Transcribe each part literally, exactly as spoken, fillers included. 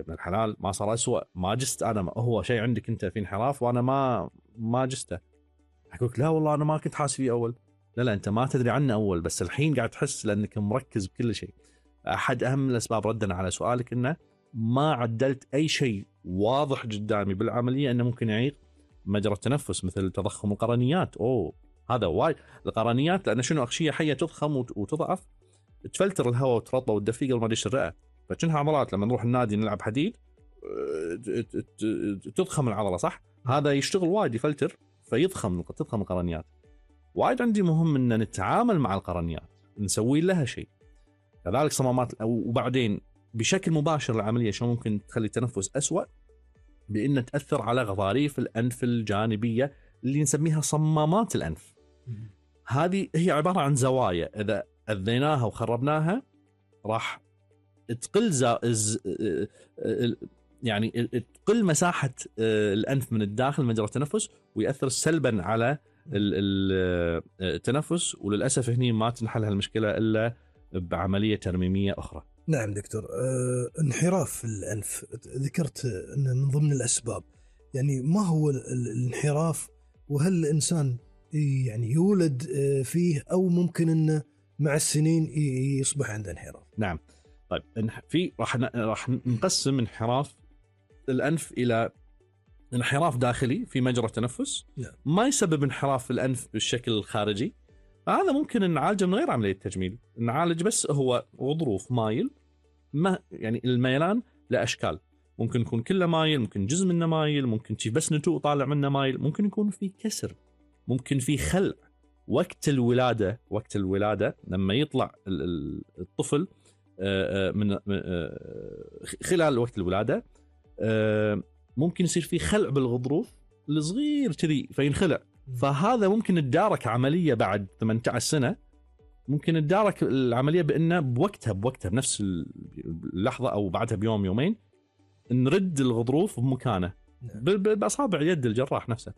يا ابن الحلال ما صار أسوأ، ما جست أنا، ما هو شيء عندك أنت في انحراف وأنا ما ما جسته. أقولك لا والله أنا ما كنت حاسس فيه أول. لا لا أنت ما تدري عنه أول، بس الحين قاعد تحس لأنك مركز بكل شيء. أحد أهم الأسباب ردنا على سؤالك إنه ما عدلت أي شيء واضح قدامي بالعملية إنه ممكن يعيق مجرى التنفس، مثل تضخم القرنيات. أوه هذا وايد. القرنيات لأن شنو أغشية حية تضخم وتضعف، تفلتر الهواء وترطبه وتدفيه قبل ما يدش الرئة. فكأنها عضلات لما نروح النادي نلعب حديد تضخم العضلة صح، هذا يشتغل وايد يفلتر فيضخم تضخم القرنيات. وايد عندي مهم ان نتعامل مع القرنيات، نسوي لها شيء. كذلك صمامات، وبعدين بشكل مباشر العملية شو ممكن تخلي التنفس أسوأ، بأن تأثر على غضاريف الأنف الجانبية اللي نسميها صمامات الأنف. هذه هي عبارة عن زوايا إذا أذيناها وخربناها راح تقل زائز يعني تقل مساحة الأنف من الداخل مجرى التنفس، ويأثر سلبا على التنفس. وللأسف هني ما تنحل هالمشكلة إلا بعملية ترميمية أخرى. نعم دكتور. أه انحراف الأنف ذكرت أنه من ضمن الأسباب، يعني ما هو الانحراف، وهل الإنسان يعني يولد فيه أو ممكن أنه مع السنين يصبح عنده انحراف؟ نعم طيب في راح راح نقسم انحراف الأنف إلى انحراف داخلي في مجرى التنفس نعم. ما يسبب انحراف الأنف بالشكل الخارجي، هذا ممكن نعالجه من غير عملية تجميل، نعالج بس هو غضروف مايل. ما يعني الميلان لأشكال، ممكن يكون كله مايل، ممكن جزء منه مايل، ممكن شيء بس نتوء طالع منه مايل، ممكن يكون في كسر، ممكن في خلع وقت الولادة. وقت الولادة لما يطلع الطفل من خلال وقت الولادة ممكن يصير في خلع بالغضروف الصغير كذي فينخلع، فهذا ممكن ندارك عملية بعد ثمانية عشر سنة، ممكن ندارك العملية بأنه بوقتها بوقتها بنفس اللحظة أو بعدها بيوم يومين نرد الغضروف بمكانه بأصابع يد الجراح نفسه.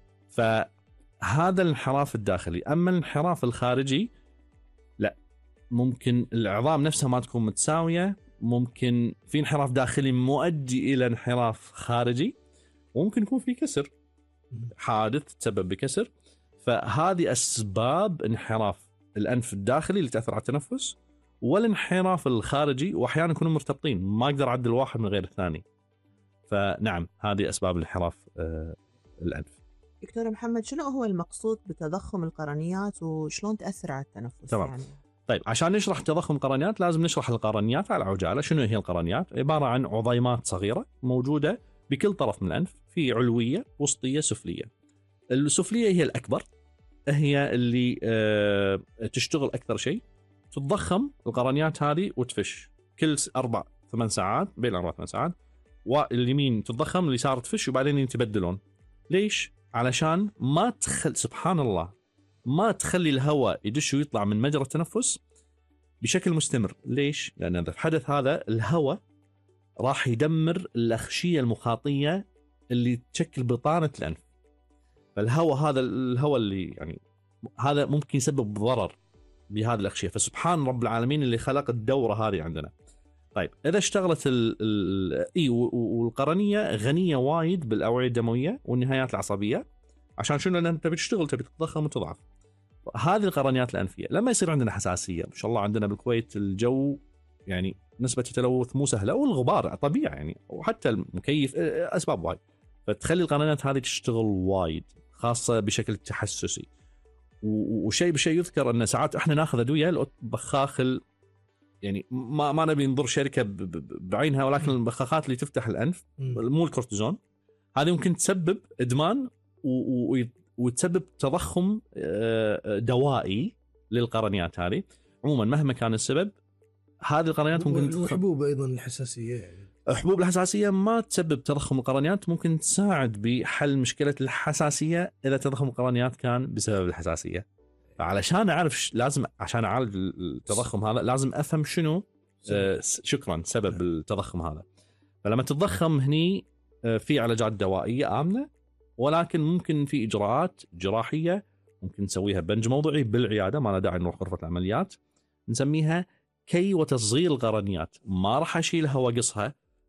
فهذا الانحراف الداخلي. أما الانحراف الخارجي لا، ممكن العظام نفسها ما تكون متساوية، ممكن في انحراف داخلي مؤدي إلى انحراف خارجي، وممكن يكون في كسر، حادث تسبب بكسر. فهذه أسباب انحراف الأنف الداخلي اللي تأثر على التنفس، والانحراف الخارجي، وأحيانا يكونوا مرتبطين، ما أقدر أعدل واحد من غير الثاني. فنعم هذه أسباب الانحراف آه الأنف. دكتور محمد، شنو هو المقصود بتضخم القرنيات وشلون تأثر على التنفس؟ تمام. يعني طيب عشان نشرح تضخم القرنيات لازم نشرح القرنيات على عجالة. شنو هي القرنيات؟ عبارة عن عظيمات صغيرة موجودة بكل طرف من الأنف، في علوية وسطية سفلية. السفلية هي الأكبر، هي اللي أه تشتغل أكثر شيء، تتضخم القرنيات هذه وتفش كل أربع ثمان ساعات، بين أربع ثمان ساعات، واليمين تتضخم اللي صارت تفش وبعدين يتبدلون. ليش؟ علشان ما تخل سبحان الله ما تخلي الهواء يدش ويطلع من مجرى التنفس بشكل مستمر. ليش؟ لأن إذا حدث هذا الهواء راح يدمر الأغشية المخاطية اللي تشكل بطانة الأنف. فالهواء هذا الهواء اللي يعني هذا ممكن يسبب ضرر بهذه الأغشية. فسبحان رب العالمين اللي خلق الدورة هذه عندنا. طيب إذا اشتغلت ال ال إي والقرنية غنية وايد بالأوعية الدموية والنهايات العصبية، عشان شنو؟ لأن أنت بتشتغل تبي تتضخم وتضعف. هذه القرنيات الأنفية لما يصير عندنا حساسية، ما شاء الله عندنا بالكويت الجو يعني نسبة التلوث مو سهلة، والغبار طبيعي يعني، وحتى المكيف أسباب وايد، فتخلي القرنيات هذه تشتغل وايد، خاصة بشكل تحسسي. وشيء بشيء يذكر أن ساعات إحنا ناخذ أدوية بخاخل، يعني ما ما نبي نضر شركة بعينها، ولكن البخاخات اللي تفتح الأنف مو الكورتيزون، هذه ممكن تسبب إدمان وتسبب تضخم دوائي للقرنيات هذه. عموما مهما كان السبب، هذه القرنيات ممكن. وحبوب أيضا الحساسية، يعني حبوب الحساسية ما تسبب تضخم القرنيات، ممكن تساعد بحل مشكلة الحساسية إذا تضخم القرنيات كان بسبب الحساسية. فعلشان أعرف لازم عشان أعالج التضخم هذا لازم أفهم شنو آه شكرا سبب التضخم هذا. فلما تتضخم هني آه في علاجات دوائية آمنة، ولكن ممكن في إجراءات جراحية ممكن نسويها بنج موضعي بالعيادة، ما لا داعي نروح غرفة العمليات، نسميها كي وتصغير القرنيات. ما راح أشيلها وأقصها،